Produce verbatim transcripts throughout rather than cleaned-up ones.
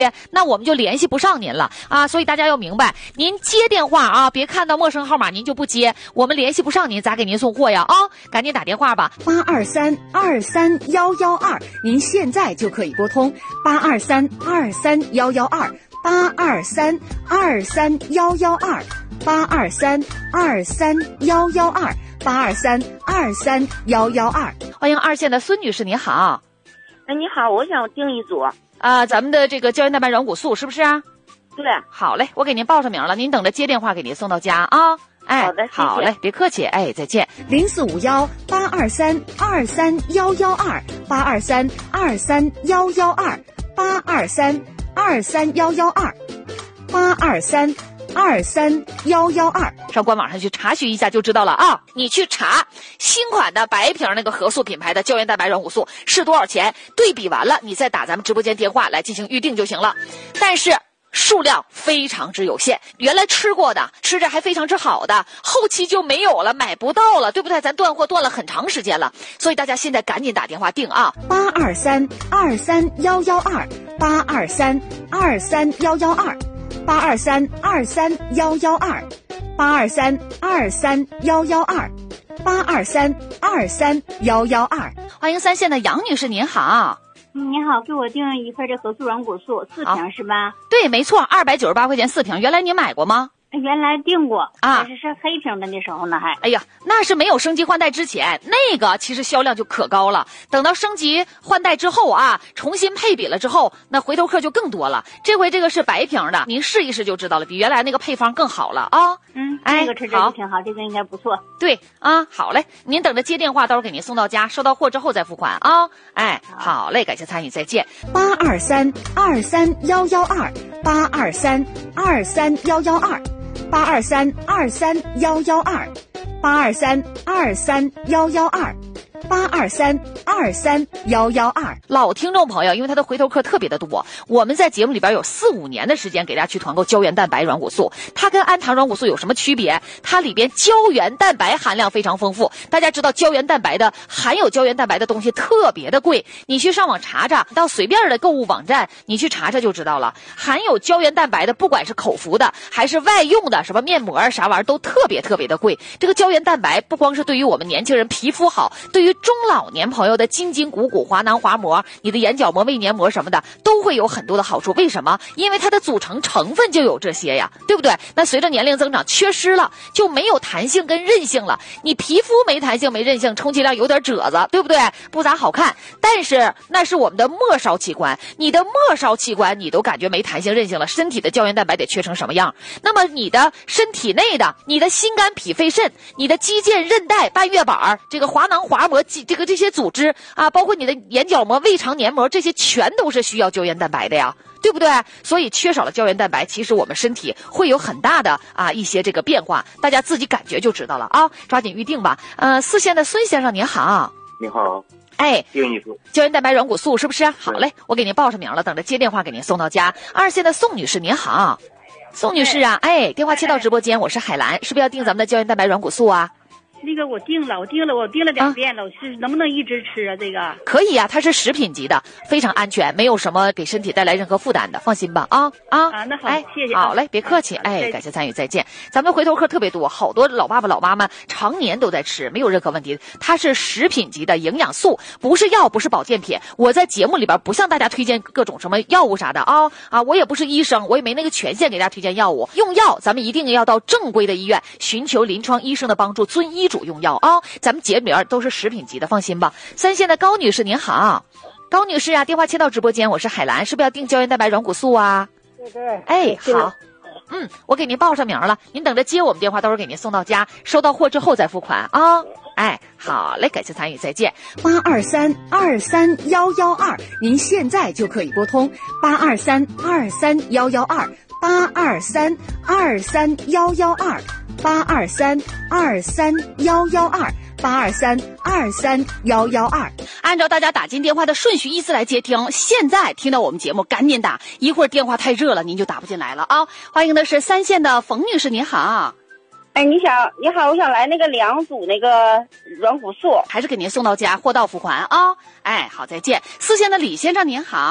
那我们就联系不上您了啊。所以大家要明白，您接电话啊，别看到陌生号码您就不接，我们联系不上您咋给您送货呀？啊，赶紧打电话吧， 八二三二三幺幺二，您现在就可以拨通八二三二三幺幺二，八二三二三幺幺二，八二三二三幺幺二，八二三二三幺幺二。 欢迎二线的孙女士，您好。 哎，你好，我想订一组。 啊、呃，咱们的这个胶原蛋白软骨素是不是啊？ 对。 好嘞，我给您报上名了，您等着接电话给您送到家啊。哎， 好的，谢谢。 好嘞，别客气，哎，再见。 零四五幺八二三二三幺幺二，八二三二三幺幺二，八二三二三幺幺二，八二三二三幺幺二。 上官网上去查询一下就知道了啊！你去查新款的白瓶那个和素品牌的胶原蛋白软骨素是多少钱，对比完了你再打咱们直播间电话来进行预定就行了。但是数量非常之有限，原来吃过的吃着还非常之好的，后期就没有了，买不到了，对不对？咱断货断了很长时间了，所以大家现在赶紧打电话订啊！ 八二三二三幺幺二，八二三二三幺幺二，八二三二三幺幺二，八二三二三幺幺二，八二三二三幺幺二。 欢迎三线的杨女士，您好。 嗯，你好，给我订一份这和素软骨素四瓶是吧？ 对，没错，二百九十八块钱四瓶。原来您买过吗？ 原来订过啊， 但是是黑瓶的那时候呢还。 哎呀，那是没有升级换代之前，那个其实销量就可高了。等到升级换代之后啊，重新配比了之后，那回头客就更多了。这回这个是白瓶的，您试一试就知道了，比原来那个配方更好了啊。 嗯， 哎， 这个吃着就挺好，这个应该不错。 对啊，好嘞，您等着接电话，到时候给您送到家，收到货之后再付款啊。哎，好嘞，感谢参与，再见。 八二三二三幺幺二，八二三二三幺幺二。八二三二三幺幺二，八二三二三幺幺二，八二三二三幺幺二。 老听众朋友，因为他的回头客特别的多，我们在节目里边有四五年的时间给大家去团购胶原蛋白软骨素。它跟氨糖软骨素有什么区别？它里边胶原蛋白含量非常丰富。大家知道胶原蛋白的含有胶原蛋白的东西特别的贵，你去上网查查，到随便的购物网站你去查查就知道了。含有胶原蛋白的，不管是口服的还是外用的，什么面膜啥玩意儿都特别特别的贵。这个胶原蛋白不光是对于我们年轻人皮肤好，对于中老年朋友的筋筋骨骨、滑囊滑膜、你的眼角膜、胃黏膜什么的都会有很多的好处。为什么？因为它的组成成分就有这些呀，对不对？那随着年龄增长缺失了，就没有弹性跟韧性了。你皮肤没弹性没韧性，充其量有点褶子，对不对？不咋好看。但是那是我们的末梢器官，你的末梢器官你都感觉没弹性韧性了，身体的胶原蛋白得缺成什么样？那么你的身体内的，你的心肝脾肺肾，你的肌腱韧带半月板，这个滑囊滑膜，这个这些组织啊，包括你的眼角膜、胃肠黏膜，这些全都是需要胶原蛋白的呀，对不对？所以缺少了胶原蛋白，其实我们身体会有很大的啊一些这个变化，大家自己感觉就知道了啊，抓紧预定吧。呃，四线的孙先生您好。 你好。 哎， 订一组胶原蛋白软骨素是不是？好嘞，我给您报上名了，等着接电话给您送到家。二线的宋女士您好。宋女士啊，哎，电话切到直播间，我是海兰，是不是要订咱们的胶原蛋白软骨素啊？ 那个我订了，我订了，我订了两遍了，我是能不能一直吃啊？这个可以啊，它是食品级的，非常安全，没有什么给身体带来任何负担的，放心吧啊啊！ 啊，那好， 哎， 谢谢、 啊。好嘞，别客气，哎，感谢参与，再见。咱们回头客特别多，好多老爸爸老妈妈常年都在吃，没有任何问题。它是食品级的营养素，不是药，不是保健品。我在节目里边不向大家推荐各种什么药物啥的啊啊，我也不是医生，我也没那个权限给大家推荐药物。用药咱们一定要到正规的医院，寻求临床医生的帮助，遵医嘱用药啊。咱们节目都是食品级的，放心吧。三线的高女士您好。高女士啊，电话切到直播间，我是海兰，是不是要订胶原蛋白软骨素啊？ 对对。 哎，好。嗯，我给您报上名了，您等着接我们电话，到时候给您送到家，收到货之后再付款啊。哎，好嘞，感谢参与，再见。 八二三二三幺幺二，您现在就可以拨通八二三二三幺幺二，八二三二三幺幺二，八二三二三幺幺二。八二三二三幺幺二， 按照大家打进电话的顺序依次来接听。现在听到我们节目赶紧打，一会儿电话太热了您就打不进来了啊！欢迎的是三线的冯女士，您好。 哎，你想你好，我想来那个两组那个软骨素， 还是给您送到家，货到付款啊！哎，好，再见。四线的李先生您好。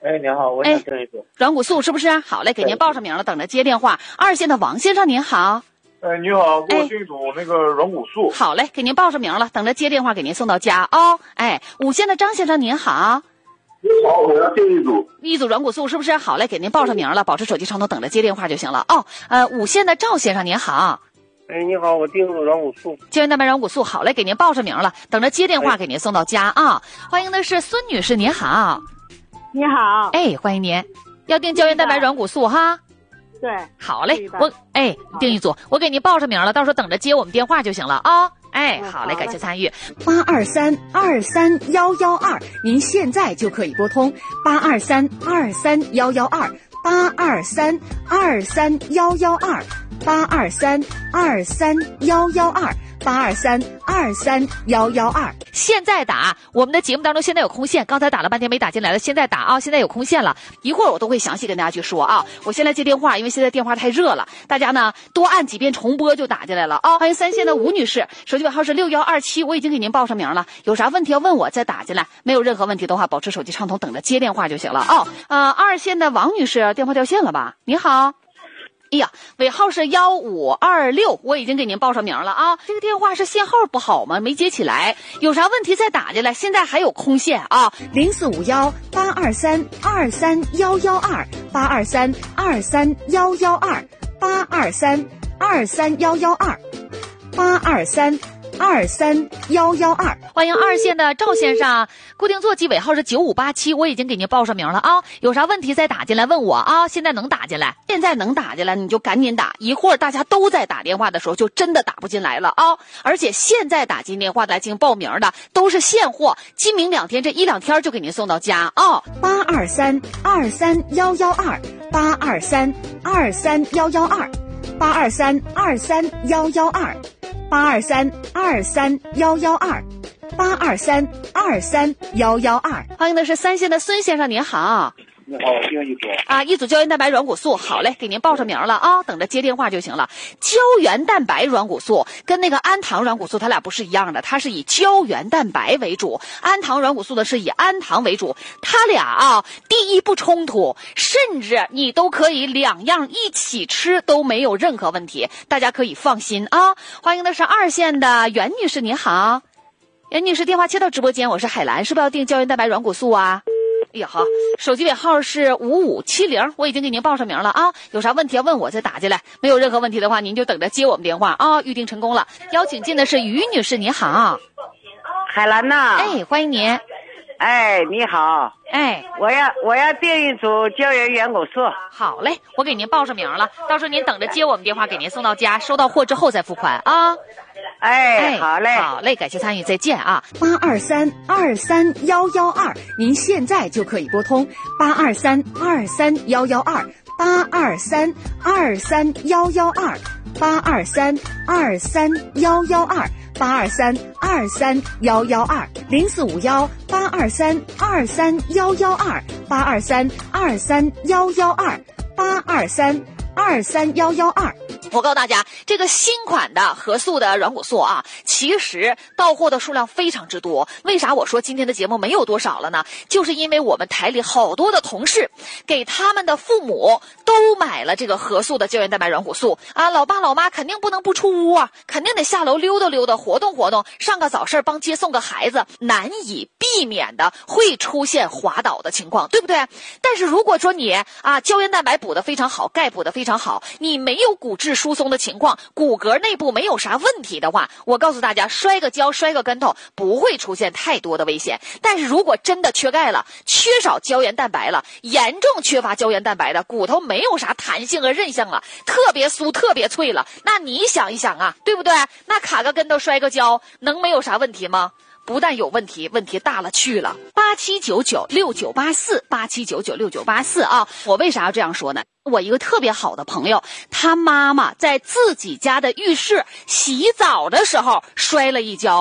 哎，您好，我想订一组软骨素是不是？好嘞，给您报上名了，等着接电话。二线的王先生您好。 哎，你好，给我订一组那个软骨素。 好嘞，给您报上名了，等着接电话给您送到家哦。哎，五线的张先生您好。 你好，我要订一组一组软骨素是不是？好嘞，给您报上名了，保持手机畅通，等着接电话就行了哦。呃，五线的赵先生您好。 哎，你好，我订一组软骨素。 胶原蛋白软骨素，好嘞，给您报上名了，等着接电话给您送到家啊。欢迎的是孙女士您好。 你好。 哎，欢迎您，要订胶原蛋白软骨素哈。 对。 好嘞，我哎订一组，我给您报上名了，到时候等着接我们电话就行了啊。哎，好嘞，感谢参与。 八二三二三幺幺二，您现在就可以拨通八二三二三幺幺二八二三二三幺幺二八二三二三幺幺二八二三二三幺幺二。 现在打，我们的节目当中现在有空线，刚才打了半天没打进来了，现在打啊，现在有空线了，一会儿我都会详细跟大家去说啊。我先来接电话，因为现在电话太热了，大家呢多按几遍重播就打进来了啊。欢迎三线的吴女士，手机尾号是六幺二七，我已经给您报上名了，有啥问题要问我再打进来，没有任何问题的话，保持手机畅通，等着接电话就行了啊。呃，二线的王女士，电话掉线了吧？你好。哎呀，尾号是幺五二六，我已经给您报上名了啊。这个电话是信号不好吗？没接起来，有啥问题再打进来。现在还有空线啊， 零四五幺八二三二三幺幺二八二三二三幺幺二八二三二三幺幺二八二三二三幺幺二。 欢迎二线的赵先生，固定座机尾号是九五八七，我已经给您报上名了啊。有啥问题再打进来问我啊。现在能打进来，现在能打进来你就赶紧打，一会儿大家都在打电话的时候就真的打不进来了啊。而且现在打进电话来进行报名的都是现货，今明两天这一两天就给您送到家啊。 八二三二三幺幺二八二三二三幺幺二八二三二三幺幺二八二三二三幺幺二八二三二三幺幺二。 欢迎的是三线的孙先生您好。 你好，我订一组啊，一组胶原蛋白软骨素，好嘞，给您报上名了啊，等着接电话就行了。胶原蛋白软骨素跟那个氨糖软骨素它俩不是一样的，它是以胶原蛋白为主，氨糖软骨素呢是以氨糖为主，它俩啊第一不冲突，甚至你都可以两样一起吃都没有任何问题，大家可以放心啊。欢迎的是二线的袁女士您好。袁女士，电话切到直播间，我是海兰，是不是要订胶原蛋白软骨素啊？哎呀好，手机尾号是五五七零，我已经给您报上名了啊。有啥问题要问我再打进来，没有任何问题的话，您就等着接我们电话啊。预定成功了，邀请进的是于女士，您好。 海兰呐， 哎，欢迎您。 哎，你好， 哎， 我要我要订一组胶原软骨素。 好嘞，我给您报上名了，到时候您等着接我们电话，给您送到家，收到货之后再付款啊。 哎， 哎， 好嘞， 好嘞，感谢参与，再见啊。 八二三二三幺幺二，您现在就可以拨通八二三二三幺幺二八二三二三幺幺二八二三二三幺幺二八二三二三幺幺二零四五幺八二三二三幺幺二八二三二三幺幺二八二三二三幺幺二。 我告诉大家，这个新款的核素的软骨素啊，其实到货的数量非常之多。为啥我说今天的节目没有多少了呢？就是因为我们台里好多的同事给他们的父母都买了这个核素的胶原蛋白软骨素啊。老爸老妈肯定不能不出屋啊，肯定得下楼溜达溜达，活动活动，上个早市帮接送个孩子，难以避免的会出现滑倒的情况，对不对？但是如果说你啊胶原蛋白补得非常好，钙补得非常好，你没有骨质疏松的情况，骨骼内部没有啥问题的话，我告诉大家，摔个跤摔个跟头不会出现太多的危险。但是如果真的缺钙了，缺少胶原蛋白了，严重缺乏胶原蛋白的骨头没有啥弹性和韧性了，特别酥特别脆了，那你想一想啊，对不对？那卡个跟头摔个跤能没有啥问题吗？不但有问题，问题大了去了。八七九九六九八四八七九九六九八四啊！我为啥要这样说呢？我一个特别好的朋友，他妈妈在自己家的浴室洗澡的时候摔了一跤，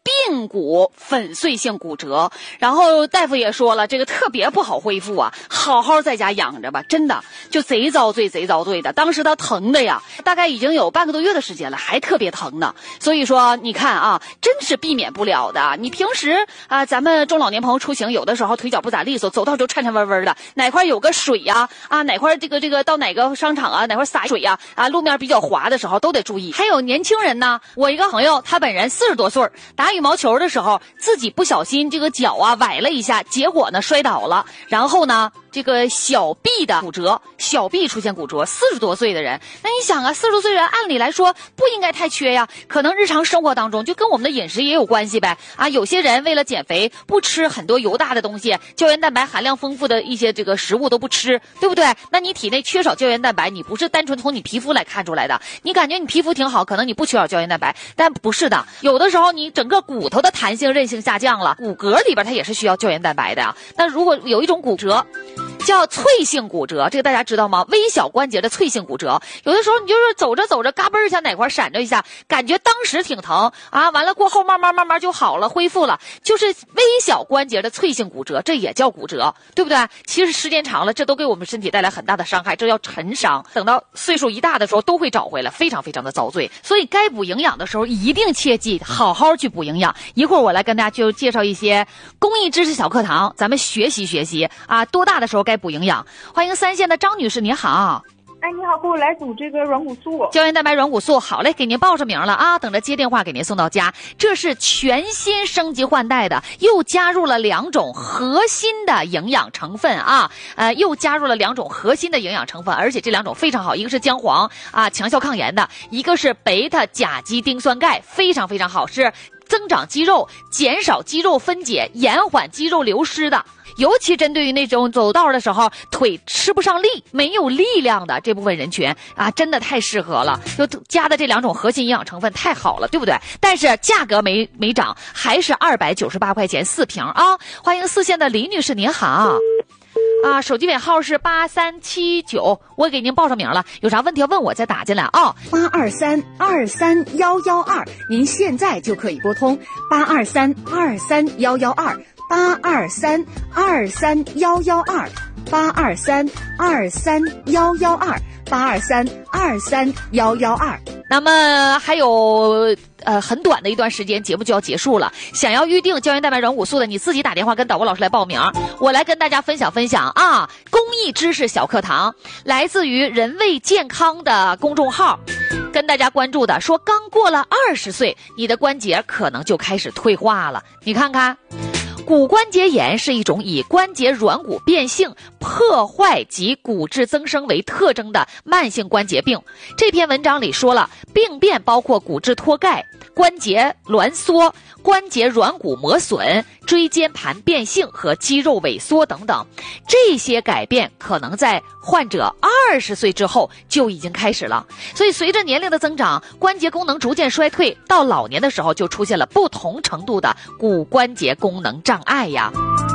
髌骨粉碎性骨折，然后大夫也说了，这个特别不好恢复啊，好好在家养着吧，真的就贼遭罪贼遭罪的。当时他疼的呀，大概已经有半个多月的时间了，还特别疼呢。所以说你看啊，真是避免不了的。你平时啊，咱们中老年朋友出行，有的时候腿脚不咋利索，走道就颤颤巍巍的，哪块有个水呀、啊，啊哪块这个这个到哪个商场啊，哪块洒水呀、啊，啊路面比较滑的时候都得注意。还有年轻人呢，我一个朋友，他本人四十多岁，打羽毛球的时候自己不小心这个脚啊崴了一下，结果呢摔倒了，然后呢这个小臂的骨折，小臂出现骨折，四十多岁的人，那你想啊，四十多岁人按理来说不应该太缺呀，可能日常生活当中就跟我们的饮食也有关系呗啊，有些人为了减肥不吃很多油大的东西，胶原蛋白含量丰富的一些这个食物都不吃，对不对？那你体内缺少胶原蛋白，你不是单纯从你皮肤来看出来的，你感觉你皮肤挺好，可能你不缺少胶原蛋白，但不是的，有的时候你整个骨头的弹性韧性下降了，骨骼里边它也是需要胶原蛋白的啊。那如果有一种骨折叫脆性骨折，这个大家知道吗？微小关节的脆性骨折，有的时候你就是走着走着嘎嘣一下哪块闪着一下，感觉当时挺疼啊，完了过后慢慢慢慢就好了，恢复了，就是微小关节的脆性骨折，这也叫骨折，对不对？其实时间长了，这都给我们身体带来很大的伤害，这叫陈伤，等到岁数一大的时候都会找回来，非常非常的遭罪。所以该补营养的时候一定切记好好去补营养。一会儿我来跟大家就介绍一些公益知识小课堂，咱们学习学习啊，多大的时候该补营养。欢迎三线的张女士，您好。 哎，你好，给我来组这个软骨素， 胶原蛋白软骨素。好嘞，给您报上名了啊，等着接电话给您送到家。这是全新升级换代的，又加入了两种核心的营养成分啊，呃，又加入了两种核心的营养成分，而且这两种非常好，一个是姜黄啊，强效抗炎的，一个是贝塔甲基丁酸钙，非常非常好，是增长肌肉、减少肌肉分解、延缓肌肉流失的。尤其针对于那种走道的时候腿吃不上力、没有力量的这部分人群啊，真的太适合了。就加的这两种核心营养成分太好了，对不对？但是价格没没涨，还是二百九十八块钱四瓶啊！欢迎四线的李女士，您好。啊，手机尾号是八三七九，我给您报上名了，有啥问题要问我再打进来啊。 八二三二三幺幺二，您现在就可以拨通八二三二三幺幺二。八二三二三幺幺二，八二三二三幺幺二，八二三二三幺幺二。 那么还有呃很短的一段时间，节目就要结束了。想要预定胶原蛋白软骨素的，你自己打电话跟导播老师来报名，我来跟大家分享分享啊，公益知识小课堂，来自于人卫健康的公众号。跟大家关注的说，刚过了二十岁，你的关节可能就开始退化了。你看看。骨关节炎是一种以关节软骨变性、破坏及骨质增生为特征的慢性关节病。这篇文章里说了，病变包括骨质脱钙、关节挛缩、关节软骨磨损、椎间盘变性和肌肉萎缩等等。这些改变可能在患者二十岁之后就已经开始了。所以随着年龄的增长，关节功能逐渐衰退，到老年的时候就出现了不同程度的骨关节功能障碍呀。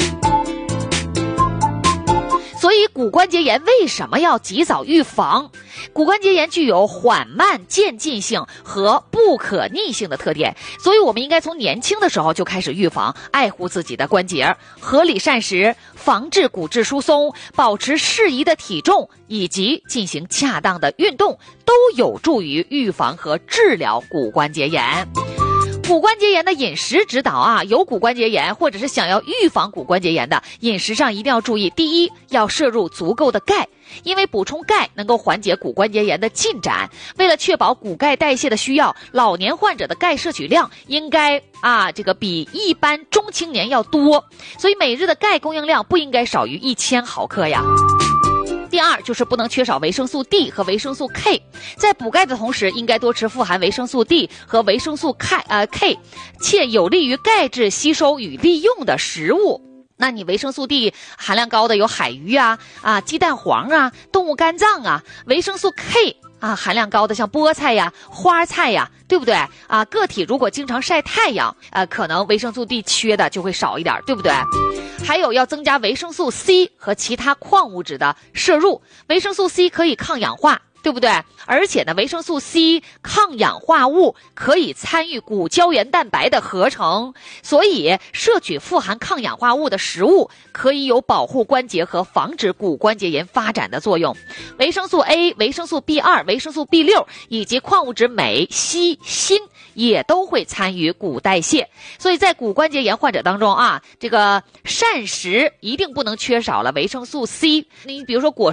所以骨关节炎为什么要及早预防？骨关节炎具有缓慢渐进性和不可逆性的特点，所以我们应该从年轻的时候就开始预防，爱护自己的关节，合理膳食，防治骨质疏松，保持适宜的体重，以及进行恰当的运动，都有助于预防和治疗骨关节炎。骨关节炎的饮食指导啊，有骨关节炎或者是想要预防骨关节炎的，饮食上一定要注意。第一，要摄入足够的钙，因为补充钙能够缓解骨关节炎的进展。为了确保骨钙代谢的需要，老年患者的钙摄取量应该啊，这个比一般中青年要多，所以每日的钙供应量不应该少于一千毫克呀。第二就是不能缺少维生素 D 和维生素 K， 在补钙的同时，应该多吃富含维生素 D 和维生素 K 呃 K， 且有利于钙质吸收与利用的食物。那你维生素 D 含量高的有海鱼啊、啊鸡蛋黄啊、动物肝脏啊，维生素 K 啊含量高的像菠菜呀、花菜呀，对不对啊？个体如果经常晒太阳，呃，可能维生素 D 缺的就会少一点，对不对？还有要增加维生素 C 和其他矿物质的摄入，维生素 C 可以抗氧化，对对不对？而且呢，维生素 C 抗氧化物可以参与骨胶原蛋白的合成，所以摄取富含抗氧化物的食物可以有保护关节和防止骨关节炎发展的作用。维生素 A、维生素 B 二、维生素 B 六 以及矿物质镁、硒、锌也都会参与骨代谢，所以在骨关节炎患者当中啊，这个膳食一定不能缺少了维生素 C。你比如说果